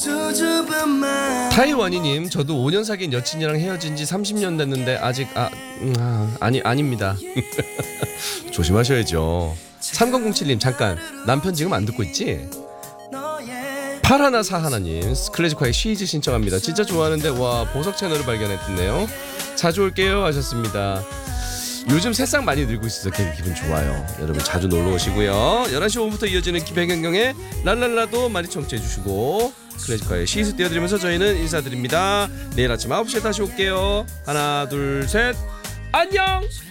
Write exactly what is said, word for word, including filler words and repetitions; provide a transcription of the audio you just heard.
타이원이님, 저도 오 년 사귄 여친이랑 헤어진 지 삼십 년 됐는데 아직 아, 음, 아 아니 아닙니다. 조심하셔야죠. 삼공공칠님, 잠깐 남편 지금 안 듣고 있지? 파라나 사하나님, 클래식화의 쉬즈 신청합니다. 진짜 좋아하는데 와, 보석 채널을 발견했네요. 자주 올게요 하셨습니다. 요즘 새싹 많이 늘고 있어서 기분 좋아요. 여러분 자주 놀러 오시고요. 열한 시 오 분부터 이어지는 백연경의 랄랄라도 많이 청취해 주시고, 클래식화의 시즈 띄워드리면서 저희는 인사드립니다. 내일 아침 아홉 시에 다시 올게요. 하나 둘 셋, 안녕.